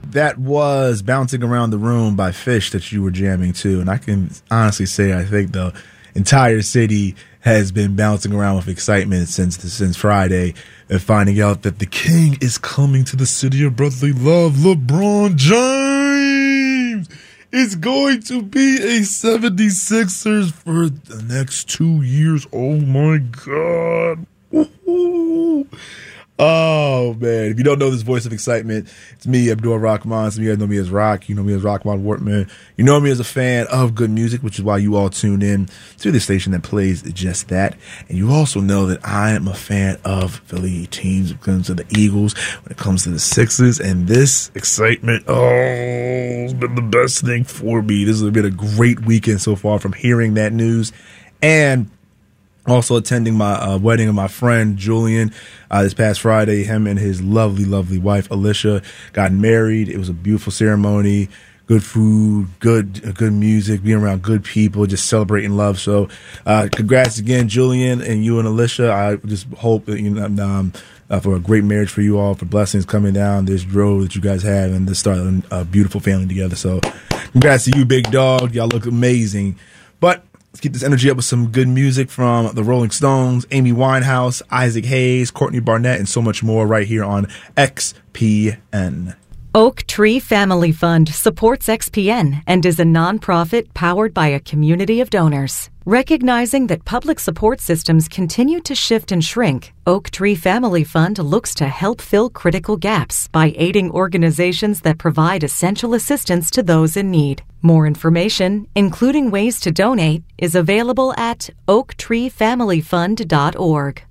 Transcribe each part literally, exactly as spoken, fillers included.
that was Bouncing Around the Room by Fish that you were jamming to. And I can honestly say I think the entire city has been bouncing around with excitement since the, since Friday and finding out that the king is coming to the city of brotherly love. LeBron James is going to be a seventy-sixers for the next two years. Oh, my God. Woo-hoo. Oh, man. If you don't know this voice of excitement, it's me, Abdul Rahman. Some of you guys know me as Rock. You know me as Rahman Wortman. You know me as a fan of good music, which is why you all tune in to the station that plays just that. And you also know that I am a fan of Philly teams when it comes to the Eagles, when it comes to the Sixers. And this excitement, oh, it's been the best thing for me. This has been a great weekend so far from hearing that news. And also attending my uh, wedding of my friend Julian uh, this past Friday. Him and his lovely, lovely wife Alicia got married. It was a beautiful ceremony, good food, good uh, good music, being around good people, just celebrating love. So, uh, congrats again, Julian, and you and Alicia. I just hope that you know um, uh, for a great marriage for you all, for blessings coming down this road that you guys have, and to start a beautiful family together. So, congrats to you, big dog. Y'all look amazing. But let's keep this energy up with some good music from the Rolling Stones, Amy Winehouse, Isaac Hayes, Courtney Barnett, and so much more right here on X P N. Oak Tree Family Fund supports X P N and is a nonprofit powered by a community of donors. Recognizing that public support systems continue to shift and shrink, Oak Tree Family Fund looks to help fill critical gaps by aiding organizations that provide essential assistance to those in need. More information, including ways to donate, is available at oak tree family fund dot org.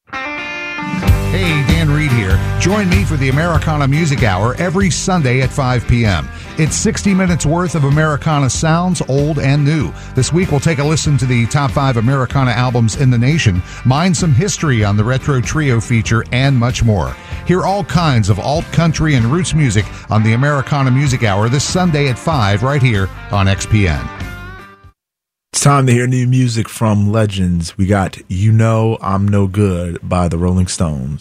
Hey, Dan Reed here. Join me for the Americana Music Hour every Sunday at five p.m. It's sixty minutes worth of Americana sounds, old and new. This week we'll take a listen to the top five Americana albums in the nation, mine some history on the Retro Trio feature, and much more. Hear all kinds of alt country and roots music on the Americana Music Hour this Sunday at five right here on X P N. It's time to hear new music from legends. We got You Know I'm No Good by the Rolling Stones.